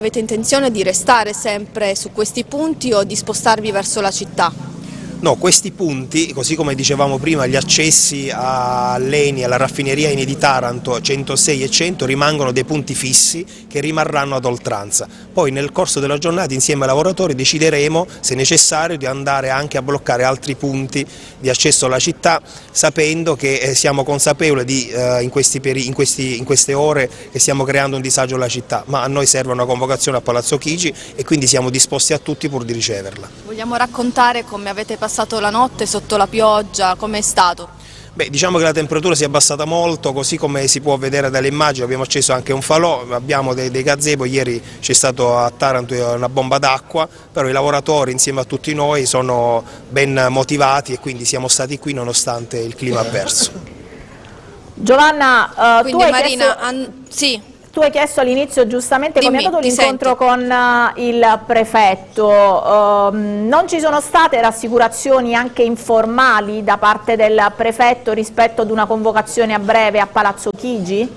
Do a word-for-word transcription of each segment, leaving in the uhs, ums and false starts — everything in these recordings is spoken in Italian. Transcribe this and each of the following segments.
Avete intenzione di restare sempre su questi punti o di spostarvi verso la città? No, questi punti, così come dicevamo prima, gli accessi all'E N I, alla raffineria E N I di Taranto centosei e cento rimangono dei punti fissi che rimarranno ad oltranza. Poi nel corso della giornata insieme ai lavoratori decideremo, se necessario, di andare anche a bloccare altri punti di accesso alla città, sapendo che eh, siamo consapevoli di, eh, in, questi peri in, questi, in queste ore che stiamo creando un disagio alla città, ma a noi serve una convocazione a Palazzo Chigi e quindi siamo disposti a tutti pur di riceverla. Vogliamo raccontare come avete passato la notte sotto la pioggia, come è stato? Beh, diciamo che la temperatura si è abbassata molto, così come si può vedere dalle immagini. Abbiamo acceso anche un falò, abbiamo dei, dei gazebo, ieri c'è stato a Taranto una bomba d'acqua, però i lavoratori insieme a tutti noi sono ben motivati e quindi siamo stati qui nonostante il clima avverso. Giovanna, uh, quindi tu hai Marina, chiesto... an... sì. Tu hai chiesto all'inizio giustamente come è andato l'incontro con uh, il prefetto, uh, non ci sono state rassicurazioni anche informali da parte del prefetto rispetto ad una convocazione a breve a Palazzo Chigi?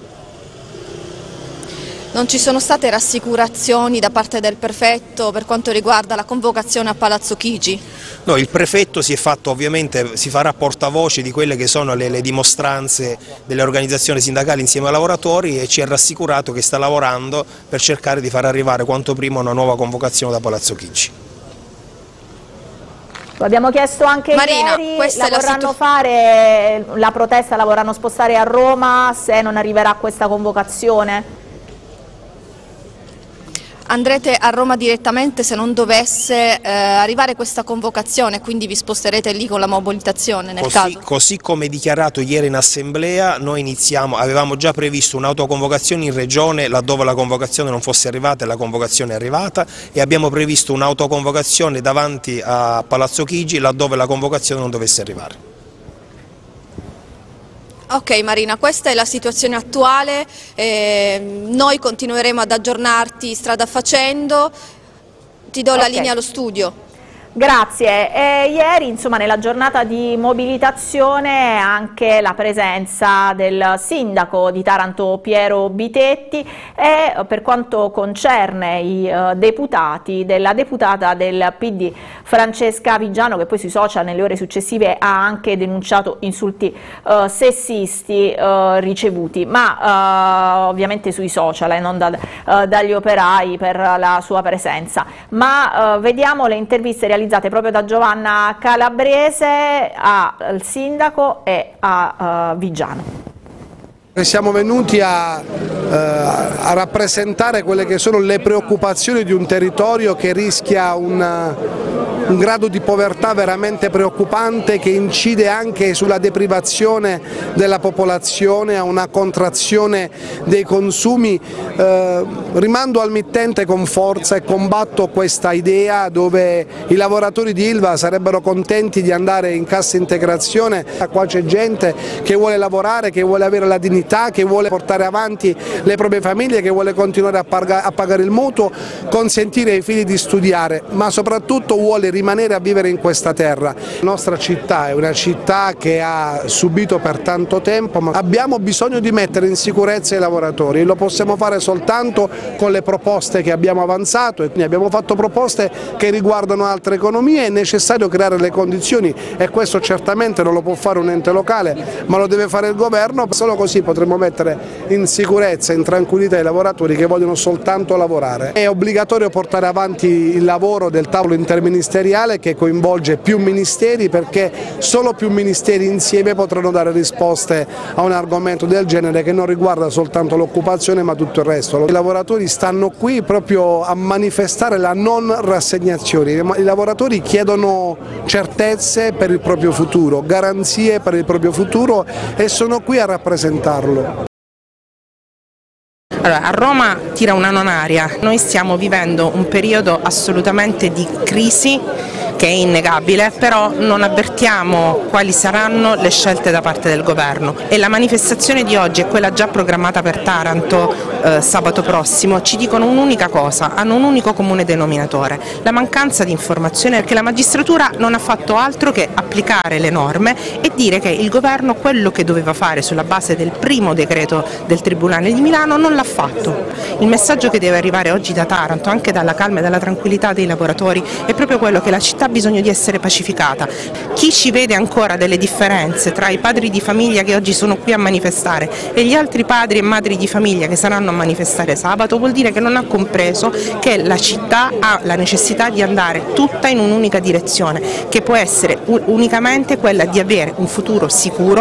Non ci sono state rassicurazioni da parte del prefetto per quanto riguarda la convocazione a Palazzo Chigi? No, il prefetto si è fatto ovviamente, si farà portavoce di quelle che sono le, le dimostranze delle organizzazioni sindacali insieme ai lavoratori e ci ha rassicurato che sta lavorando per cercare di far arrivare quanto prima una nuova convocazione da Palazzo Chigi. Lo abbiamo chiesto anche Marina, ieri, questa la è la vorranno fare la protesta, la vorranno spostare a Roma se non arriverà questa convocazione? Andrete a Roma direttamente se non dovesse eh, arrivare questa convocazione, quindi vi sposterete lì con la mobilitazione nel così, caso? Così come dichiarato ieri in assemblea, noi iniziamo, avevamo già previsto un'autoconvocazione in regione laddove la convocazione non fosse arrivata e la convocazione è arrivata e abbiamo previsto un'autoconvocazione davanti a Palazzo Chigi laddove la convocazione non dovesse arrivare. Ok Marina, questa è la situazione attuale, eh, noi continueremo ad aggiornarti strada facendo, ti do okay. la linea allo studio. Grazie. E ieri insomma, nella giornata di mobilitazione anche la presenza del sindaco di Taranto Piero Bitetti e per quanto concerne i uh, deputati della deputata del P D Francesca Vigiano, che poi sui social nelle ore successive ha anche denunciato insulti uh, sessisti uh, ricevuti, ma uh, ovviamente sui social e eh, non da, uh, dagli operai per la sua presenza. Ma uh, vediamo le interviste realizzate proprio da Giovanna Calabrese al sindaco e a uh, Vigiano. Siamo venuti a, eh, a rappresentare quelle che sono le preoccupazioni di un territorio che rischia una, un grado di povertà veramente preoccupante che incide anche sulla deprivazione della popolazione, a una contrazione dei consumi. Eh, rimando al mittente con forza e combatto questa idea dove i lavoratori di Ilva sarebbero contenti di andare in cassa integrazione. Qua c'è gente che vuole lavorare, che vuole avere la dignità, che vuole portare avanti le proprie famiglie, che vuole continuare a pagare il mutuo, consentire ai figli di studiare, ma soprattutto vuole rimanere a vivere in questa terra. La nostra città è una città che ha subito per tanto tempo, ma abbiamo bisogno di mettere in sicurezza i lavoratori e lo possiamo fare soltanto con le proposte che abbiamo avanzato e quindi abbiamo fatto proposte che riguardano altre economie. È necessario creare le condizioni e questo certamente non lo può fare un ente locale, ma lo deve fare il governo, solo così potremo mettere in sicurezza e in tranquillità i lavoratori che vogliono soltanto lavorare. È obbligatorio portare avanti il lavoro del tavolo interministeriale che coinvolge più ministeri, perché solo più ministeri insieme potranno dare risposte a un argomento del genere che non riguarda soltanto l'occupazione ma tutto il resto. I lavoratori stanno qui proprio a manifestare la non rassegnazione, i lavoratori chiedono certezze per il proprio futuro, garanzie per il proprio futuro e sono qui a rappresentarlo. Allora, a Roma tira una nonaria, noi stiamo vivendo un periodo assolutamente di crisi che è innegabile, però non avvertiamo quali saranno le scelte da parte del governo e la manifestazione di oggi è quella già programmata per Taranto eh, sabato prossimo ci dicono un'unica cosa, hanno un unico comune denominatore, la mancanza di informazione, perché la magistratura non ha fatto altro che applicare le norme e dire che il governo quello che doveva fare sulla base del primo decreto del Tribunale di Milano non l'ha fatto. Il messaggio che deve arrivare oggi da Taranto, anche dalla calma e dalla tranquillità dei lavoratori, è proprio quello che la città ha bisogno di essere pacificata. Chi ci vede ancora delle differenze tra i padri di famiglia che oggi sono qui a manifestare e gli altri padri e madri di famiglia che saranno a manifestare sabato vuol dire che non ha compreso che la città ha la necessità di andare tutta in un'unica direzione, che può essere unicamente quella di avere un futuro sicuro